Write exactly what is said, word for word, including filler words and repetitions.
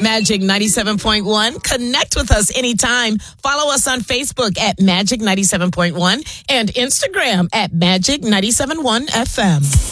Magic ninety-seven point one. Connect with us anytime. Follow us on Facebook at Magic ninety-seven point one and Instagram at Magic ninety-seven point one F M.